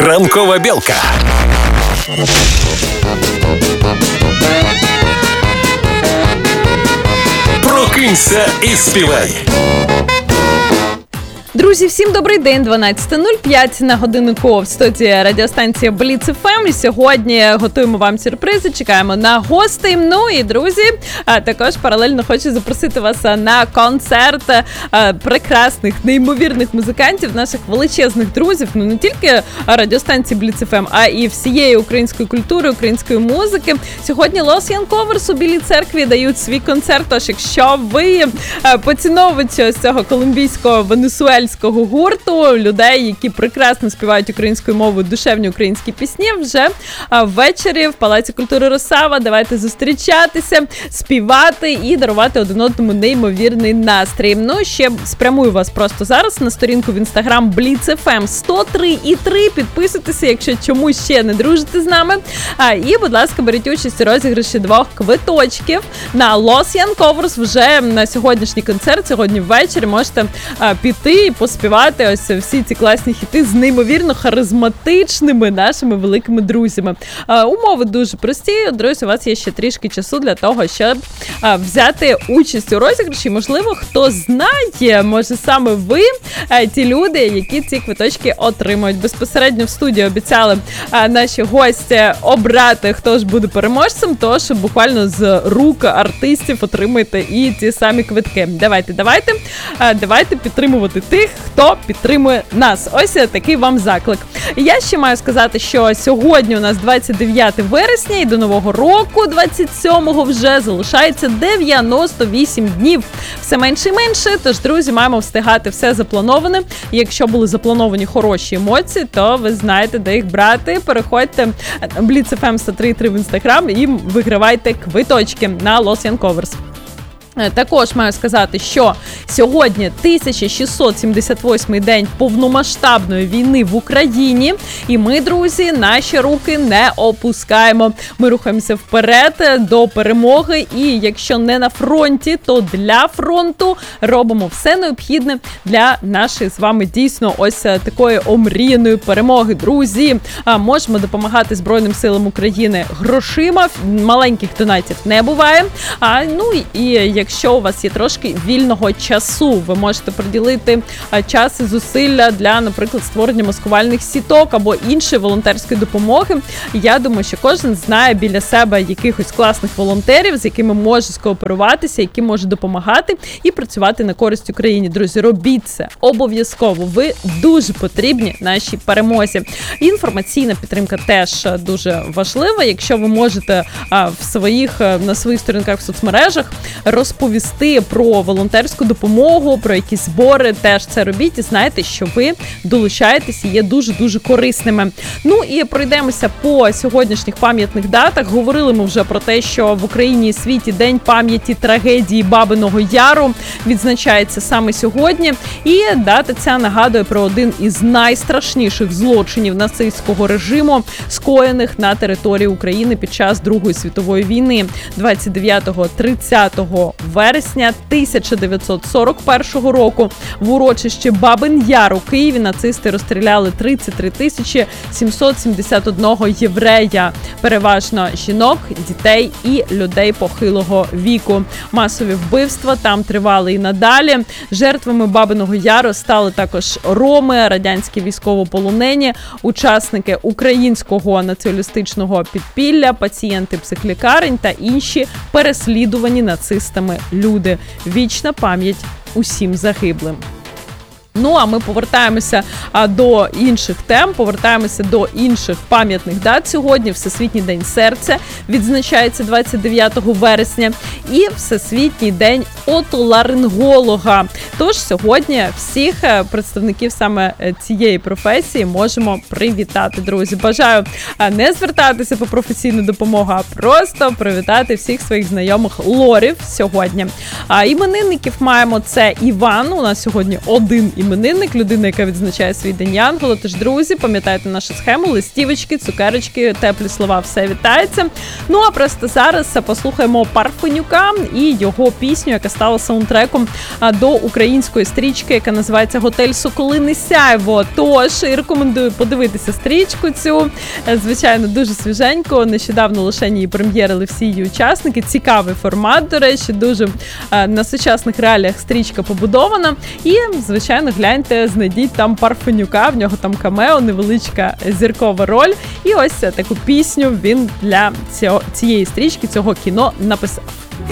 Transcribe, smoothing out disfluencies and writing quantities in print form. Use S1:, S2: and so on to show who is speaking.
S1: Ранкова білка. Прокинься і співай.
S2: Друзі, всім добрий день, 12:05 на годиннику в студії радіостанції Бліц ФМ. І сьогодні готуємо вам сюрпризи, чекаємо на гостей. Ну і, друзі, також паралельно хочу запросити вас на концерт прекрасних, неймовірних музикантів, наших величезних друзів, ну не тільки радіостанції Бліц ФМ, а і всієї української культури, української музики. Сьогодні Los Young Covers у Білій Церкві дають свій концерт, тож якщо ви поціновувач цього колумбійського венесуельського гурту, людей, які прекрасно співають українською мовою душевні українські пісні, вже ввечері в Палаці культури Росава. Давайте зустрічатися, співати і дарувати один одному неймовірний настрій. Ну, ще спрямую вас просто зараз на сторінку в Інстаграм Бліц ФМ 103,3. Підписуйтеся, якщо чомусь ще не дружите з нами. І, будь ласка, беріть участь у розіграші 2 квиточків на Los Young Covers вже на сьогоднішній концерт. Сьогодні ввечері можете піти і поспівати ось всі ці класні хіти з неймовірно харизматичними нашими великими друзями. Умови дуже прості. Друзі, у вас є ще трішки часу для того, щоб взяти участь у розіграші. Можливо, хто знає, може саме ви ті люди, які ці квиточки отримують. Безпосередньо в студії обіцяли наші гості обрати, хто ж буде переможцем, тож буквально з рук артистів отримаєте і ті самі квитки. Давайте підтримувати тих, хто підтримує нас. Ось такий вам заклик. Я ще маю сказати, що сьогодні у нас 29 вересня і до Нового року, 27-го, вже залишається 98 днів. Все менше і менше, тож, друзі, маємо встигати все заплановане. Якщо були заплановані хороші емоції, то ви знаєте, де їх брати. Переходьте на Blitz FM 103.3 в Інстаграм і вигравайте квиточки на Los Young Covers. Також маю сказати, що сьогодні 1678-й день повномасштабної війни в Україні. І ми, друзі, наші руки не опускаємо. Ми рухаємося вперед до перемоги. І якщо не на фронті, то для фронту робимо все необхідне для нашої з вами дійсно ось такої омріяної перемоги. Друзі, можемо допомагати Збройним силам України грошима. Маленьких донатів не буває. Ну і якщо у вас є трошки вільного часу, ви можете приділити час і зусилля для, наприклад, створення маскувальних сіток або іншої волонтерської допомоги. Я думаю, що кожен знає біля себе якихось класних волонтерів, з якими може скооперуватися, які можуть допомагати і працювати на користь Україні. Друзі, робіть це обов'язково. Ви дуже потрібні нашій перемозі. Інформаційна підтримка теж дуже важлива. Якщо ви можете на своїх сторінках в соцмережах розповісти про волонтерську допомогу, про якісь збори, теж це робіть і знаєте, що ви долучаєтесь і є дуже-дуже корисними. Ну і пройдемося по сьогоднішніх пам'ятних датах. Говорили ми вже про те, що в Україні і світі День пам'яті трагедії Бабиного Яру відзначається саме сьогодні. І дата ця нагадує про один із найстрашніших злочинів нацистського режиму, скоєних на території України під час Другої світової війни. 29-30 вересня 1941 року в урочищі Бабин Яр у Києві нацисти розстріляли 33 771 єврея, переважно жінок, дітей і людей похилого віку. Масові вбивства там тривали і надалі. Жертвами Бабиного Яру стали також роми, радянські військовополонені, учасники українського націоналістичного підпілля, пацієнти психлікарень та інші переслідувані нацистами люди. Вічна пам'ять усім загиблим. Ну, а ми повертаємося до інших тем, повертаємося до інших пам'ятних дат. Сьогодні Всесвітній день серця відзначається 29 вересня і Всесвітній день отоларинголога. Тож сьогодні всіх представників саме цієї професії можемо привітати, друзі. Бажаю не звертатися по професійну допомогу, а просто привітати всіх своїх знайомих лорів сьогодні. Іменинників маємо, це Іван, у нас сьогодні один іменинник, людина, яка відзначає свій день Янгола. Тож, друзі, пам'ятайте нашу схему, листівочки, цукерочки, теплі слова, все вітається. Ну, а просто зараз послухаємо Парфенюка і його пісню, яка стала саундтреком до української стрічки, яка називається «Готель Соколине Сяйво». Тож рекомендую подивитися стрічку цю. Звичайно, дуже свіженько. Нещодавно лише її прем'єрили всі її учасники. Цікавий формат, до речі, дуже на сучасних реаліях стрічка побудована. І, звичайно, гляньте, знайдіть там Парфенюка, в нього там камео, невеличка зіркова роль. І ось таку пісню він для цієї стрічки, цього кіно написав.